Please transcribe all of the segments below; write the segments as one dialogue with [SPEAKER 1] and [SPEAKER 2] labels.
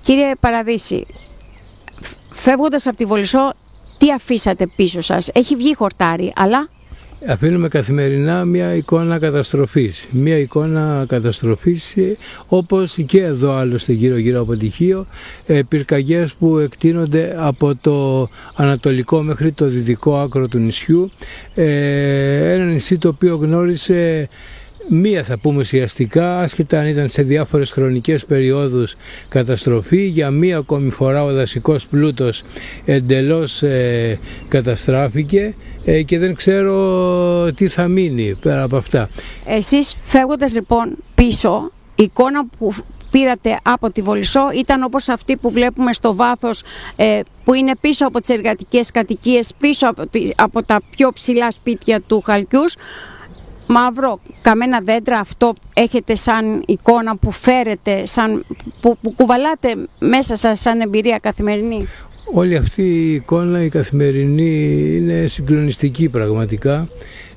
[SPEAKER 1] Κύριε Παραδύση, φεύγοντας από τη Βολισσό, τι αφήσατε πίσω σας? Έχει βγει χορτάρι, αλλά...
[SPEAKER 2] Αφήνουμε καθημερινά μια εικόνα καταστροφής. Μια εικόνα καταστροφής όπως και εδώ άλλωστε γύρω από τη Χίο, πυρκαγιές που εκτείνονται από το ανατολικό μέχρι το δυτικό άκρο του νησιού. Ένα νησί το οποίο γνώρισε μία, θα πούμε ουσιαστικά, άσχετα αν ήταν σε διάφορες χρονικές περιόδους, καταστροφή. Για μία ακόμη φορά ο δασικός πλούτος εντελώς καταστράφηκε και δεν ξέρω τι θα μείνει πέρα από αυτά.
[SPEAKER 1] Εσείς φεύγοντας λοιπόν πίσω, η εικόνα που πήρατε από τη Βολισσό ήταν όπως αυτή που βλέπουμε στο βάθος, που είναι πίσω από τις εργατικές κατοικίες, πίσω από τα πιο ψηλά σπίτια του Χαλκιούς. Μαύρο, καμένα δέντρα, αυτό έχετε σαν εικόνα που φέρετε, που κουβαλάτε μέσα σας σαν εμπειρία καθημερινή?
[SPEAKER 2] Όλη αυτή η εικόνα η καθημερινή είναι συγκλονιστική πραγματικά,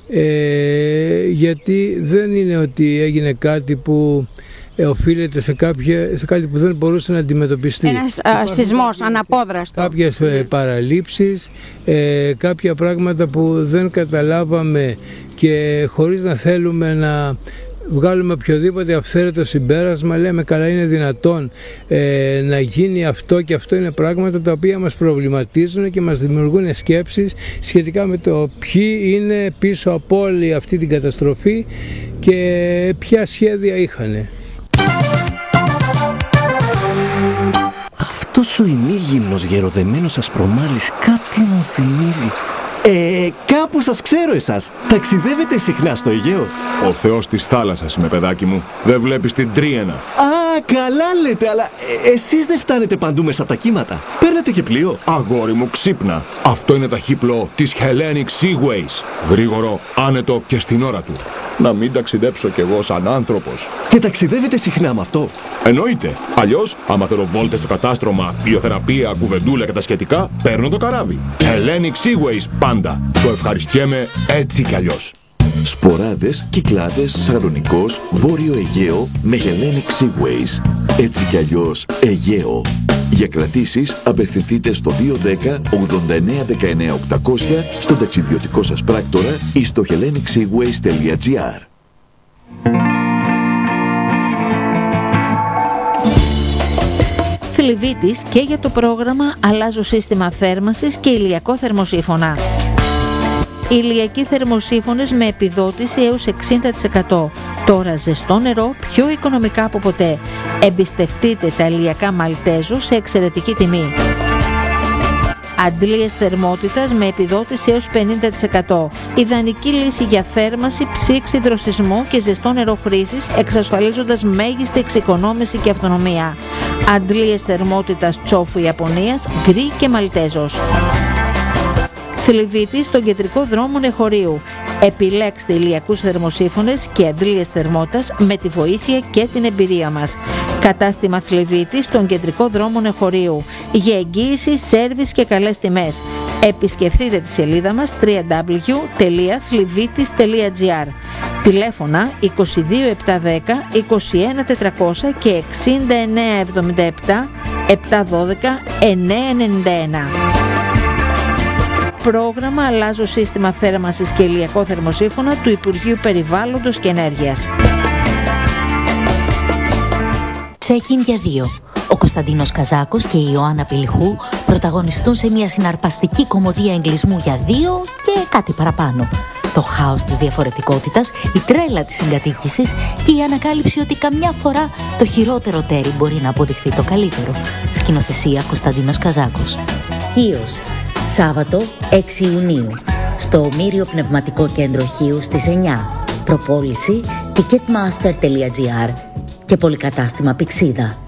[SPEAKER 2] γιατί δεν είναι ότι έγινε κάτι που οφείλεται σε κάτι που δεν μπορούσε να αντιμετωπιστεί.
[SPEAKER 1] Ένας σεισμός αναπόδραστο.
[SPEAKER 2] Κάποιες παραλήψεις, κάποια πράγματα που δεν καταλάβαμε και χωρίς να θέλουμε να βγάλουμε οποιοδήποτε αυθαίρετο συμπέρασμα, λέμε καλά, είναι δυνατόν να γίνει αυτό, και αυτό είναι πράγματα τα οποία μας προβληματίζουν και μας δημιουργούν σκέψεις σχετικά με το ποιοι είναι πίσω από όλη αυτή την καταστροφή και ποια σχέδια είχανε.
[SPEAKER 3] Αυτός ο ημίγυμνος γεροδεμένος ασπρομάλης κάτι μου θυμίζει. Κάπου σας ξέρω εσάς. Ταξιδεύετε συχνά στο Αιγαίο?
[SPEAKER 4] Ο θεός της θάλασσας είμαι, παιδάκι μου. Δεν βλέπεις την Τρίαινα?
[SPEAKER 3] Α, καλά λέτε, αλλά εσείς δεν φτάνετε παντού μέσα από τα κύματα. Παίρνετε και πλοίο?
[SPEAKER 4] Αγόρι μου, ξύπνα. Αυτό είναι ταχύπλο της Hellenic Seaways. Γρήγορο, άνετο και στην ώρα του. Να μην ταξιδέψω κι εγώ σαν άνθρωπος.
[SPEAKER 3] Και ταξιδεύετε συχνά με αυτό?
[SPEAKER 4] Εννοείται. Αλλιώς, άμα θέλω βόλτες στο κατάστρωμα, ιωθεραπεία, κουβεντούλα και τα σχετικά, παίρνω το καράβι. Hellenic Seaways πάντα. Το ευχαριστιέμαι έτσι κι αλλιώς.
[SPEAKER 5] Σποράδες, Κυκλάδες, Σαλονικός, Βόρειο Αιγαίο με Hellenic Seaways. Έτσι κι αλλιώς Αιγαίο. Για κρατήσεις απευθυνθείτε στο 210 89 19 800 στον ταξιδιωτικό σας πράκτορα ή στο hellenicseaways.gr.
[SPEAKER 6] Φιλιβίτης και για το πρόγραμμα «Αλλάζω σύστημα θέρμανσης και ηλιακό θερμοσύφωνα». Ηλιακοί θερμοσύφωνες με επιδότηση έως 60%. Τώρα ζεστό νερό πιο οικονομικά από ποτέ. Εμπιστευτείτε τα ηλιακά Μαλτέζο σε εξαιρετική τιμή. Αντλίες θερμότητας με επιδότηση έως 50%. Ιδανική λύση για θέρμανση, ψήξη, δροσισμό και ζεστό νερό χρήσης, εξασφαλίζοντας μέγιστη εξοικονόμηση και αυτονομία. Αντλίες θερμότητας Τσόφου Ιαπωνίας, γκρι και Μαλτέζος. Φιλιβίτη στον κεντρικό δρόμο Νεχωρίου. Επιλέξτε ηλιακούς θερμοσύφωνες και αντλίες θερμότητας με τη βοήθεια και την εμπειρία μας. Κατάστημα Φιλιβίτη στον κεντρικό δρόμο Νεχωρίου. Για εγγύηση, σέρβις και καλές τιμές. Επισκεφτείτε τη σελίδα μας www.flivitis.gr. Τηλέφωνα 22 710 21 400 και 69 77 712 991. Πρόγραμμα «Αλλάζω σύστημα θέρμανσης και ηλιακό θερμοσύφωνα» του Υπουργείου Περιβάλλοντος και Ενέργειας.
[SPEAKER 7] Check-in για δύο. Ο Κωνσταντίνος Καζάκος και η Ιωάννα Πηλιχού πρωταγωνιστούν σε μια συναρπαστική κωμωδία εγκλισμού για δύο και κάτι παραπάνω. Το χάος της διαφορετικότητας, η τρέλα της συγκατοίκησης και η ανακάλυψη ότι καμιά φορά το χειρότερο τέρι μπορεί να αποδειχθεί το καλύτερο. Σκηνοθεσία Κωνσταντίνος Καζάκος. Χίος. Σάββατο 6 Ιουνίου. Στο Ομήριο Πνευματικό Κέντρο Χίου στις 9. Προπόληση ticketmaster.gr και πολυκατάστημα Πηξίδα.